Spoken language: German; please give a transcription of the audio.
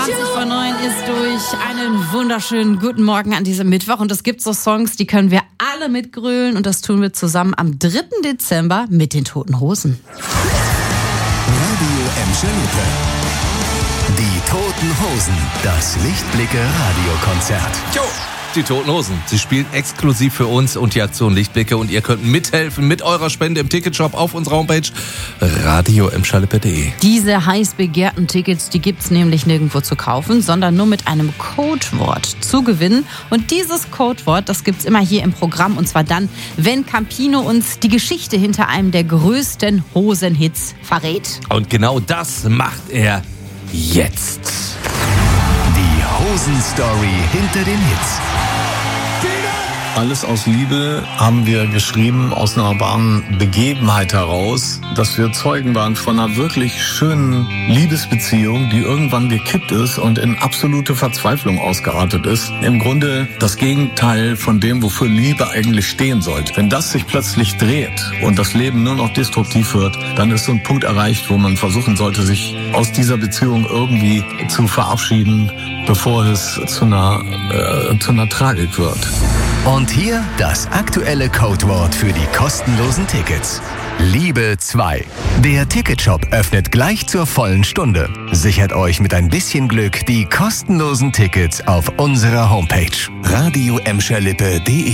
20:09 ist durch. Einen wunderschönen guten Morgen an diesem Mittwoch. Und es gibt so Songs, die können wir alle mitgrölen. Und das tun wir zusammen am 3. Dezember mit den Toten Hosen. Radio Emscher-Lippe. Die Toten Hosen. Das Lichtblicke-Radiokonzert. Jo, die Toten Hosen. Sie spielen exklusiv für uns und die Aktion Lichtblicke. Und ihr könnt mithelfen mit eurer Spende im Ticketshop auf unserer Homepage radioemscher-lippe.de. Diese heiß begehrten Tickets, die gibt's nämlich nirgendwo zu kaufen, sondern nur mit einem Codewort zu gewinnen. Und dieses Codewort, das gibt's immer hier im Programm. Und zwar dann, wenn Campino uns die Geschichte hinter einem der größten Hosenhits verrät. Und genau das macht er jetzt. Die Hosen-Story hinter den Hits. Alles aus Liebe haben wir geschrieben, aus einer wahren Begebenheit heraus, dass wir Zeugen waren von einer wirklich schönen Liebesbeziehung, die irgendwann gekippt ist und in absolute Verzweiflung ausgeartet ist. Im Grunde das Gegenteil von dem, wofür Liebe eigentlich stehen sollte. Wenn das sich plötzlich dreht und das Leben nur noch destruktiv wird, dann ist so ein Punkt erreicht, wo man versuchen sollte, sich aus dieser Beziehung irgendwie zu verabschieden, bevor es zu einer Tragik wird. Und hier das aktuelle Codewort für die kostenlosen Tickets. Liebe 2. Der Ticketshop öffnet gleich zur vollen Stunde. Sichert euch mit ein bisschen Glück die kostenlosen Tickets auf unserer Homepage radioemscherlippe.de.